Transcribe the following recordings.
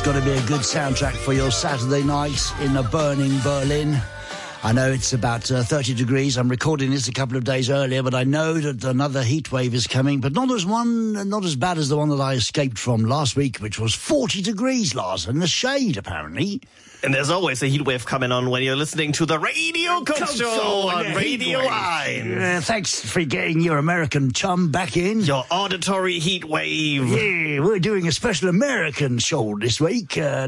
got to be a good soundtrack for your Saturday night in a burning Berlin. I know it's about 30 degrees. I'm recording this a couple of days earlier, but I know that another heat wave is coming, but not as bad as the one that I escaped from last week, which was 40 degrees, Lars, in the shade, apparently. And there's always a heat wave coming on when you're listening to the Radio Coke Show on Radio 1. Thanks for getting your American chum back in. Your auditory heat wave. Yeah, we're doing a special American show this week. I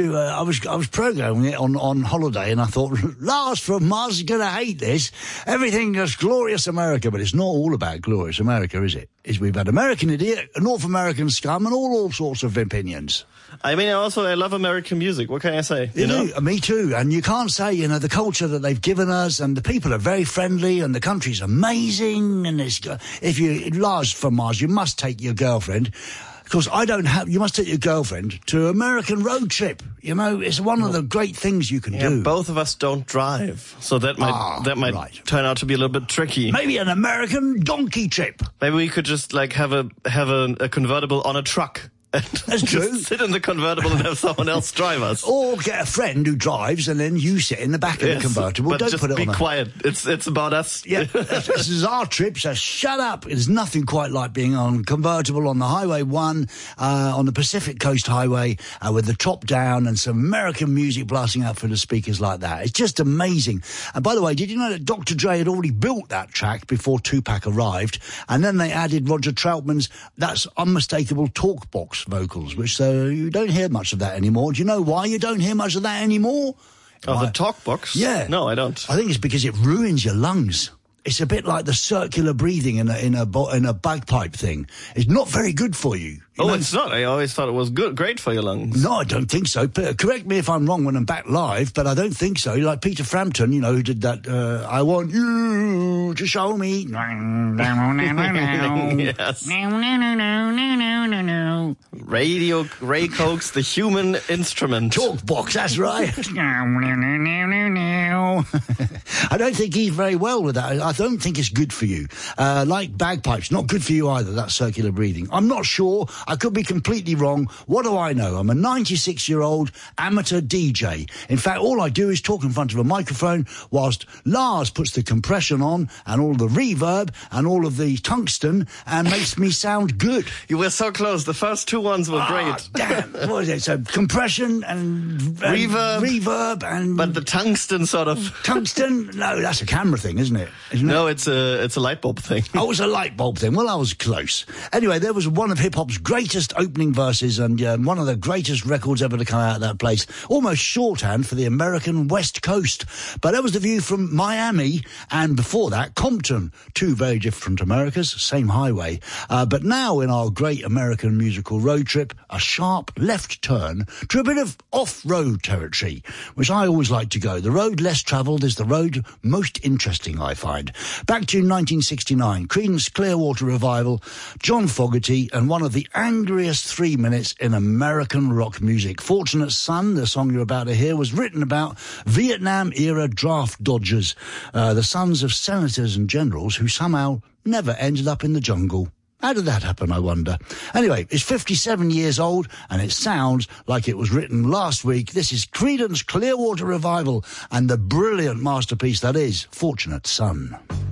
was programming it on holiday, and I thought, Lars from Mars is going to hate this. Everything is glorious America, but it's not all about glorious America, is it? We've had American Idiot, North American Scum, and all sorts of opinions. I mean, I love American music. What can I say? You know? Me too. And you can't say, the culture that they've given us, and the people are very friendly, and the country's amazing. And Lars from Mars, you must take your girlfriend. Because you must take your girlfriend to an American road trip. It's one of the great things you can do. Both of us don't drive, so that might turn out to be a little bit tricky. Maybe an American donkey trip. Maybe we could just have a convertible on a truck. That's true. Just sit in the convertible and have someone else drive us. Or get a friend who drives and then you sit in the back of the convertible. But don't just put it be on quiet. It's about us. Yeah, this is our trip, so shut up. There's nothing quite like being on convertible on the Highway 1, on the Pacific Coast Highway, with the top down and some American music blasting out through the speakers like that. It's just amazing. And by the way, did you know that Dr. Dre had already built that track before Tupac arrived? And then they added Roger Troutman's That's Unmistakable Talk Box vocals, which you don't hear much of that anymore. Do you know why you don't hear much of that anymore? Oh, the talk box? Yeah. No, I don't. I think it's because it ruins your lungs. It's a bit like the circular breathing in a bagpipe thing. It's not very good for you. It's not. I always thought it was great for your lungs. No, I don't think so. Correct me if I'm wrong when I'm back live, but I don't think so. Like Peter Frampton, who did that, I want you to show me. Yes. Ray Coke's The Human Instrument. Talk box, that's right. I don't think he's very well with that. I don't think it's good for you. Like bagpipes, not good for you either, that circular breathing. I'm not sure. I could be completely wrong. What do I know? I'm a 96-year-old amateur DJ. In fact, all I do is talk in front of a microphone whilst Lars puts the compression on and all the reverb and all of the tungsten and makes me sound good. You were so close. The first two ones were great. Damn. What is it? So compression and reverb and... But the tungsten sort of... Tungsten? No, that's a camera thing, isn't it? No, it's a light bulb thing. Oh, it's a light bulb thing. Well, I was close. Anyway, there was one of hip-hop's greatest opening verses and one of the greatest records ever to come out of that place. Almost shorthand for the American West Coast. But that was the view from Miami, and before that, Compton. Two very different Americas, same highway. But now in our great American musical road trip, a sharp left turn to a bit of off-road territory, which I always like to go. The road less travelled is the road most interesting, I find. Back to 1969, Creedence Clearwater Revival, John Fogerty, and one of the angriest 3 minutes in American rock music. Fortunate Son, the song you're about to hear, was written about Vietnam-era draft dodgers, the sons of senators and generals who somehow never ended up in the jungle. How did that happen, I wonder? Anyway, it's 57 years old, and it sounds like it was written last week. This is Creedence Clearwater Revival and the brilliant masterpiece that is Fortunate Son.